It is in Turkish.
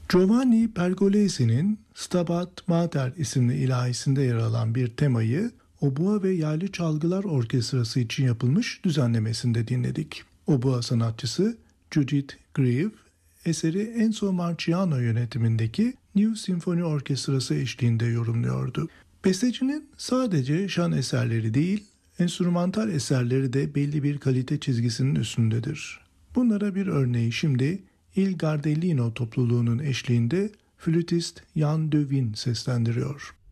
Giovanni Pergolesi'nin Stabat Mater isimli ilahisinde yer alan bir temayı obua ve yaylı çalgılar orkestrası için yapılmış düzenlemesinde dinledik. Obua sanatçısı Judith Grieve, eseri Enzo Marciano yönetimindeki New Symphony Orkestrası eşliğinde yorumluyordu. Bestecinin sadece şan eserleri değil, enstrümantal eserleri de belli bir kalite çizgisinin üstündedir. Bunlara bir örneği şimdi Il Gardellino topluluğunun eşliğinde flütist Jan de Win seslendiriyor.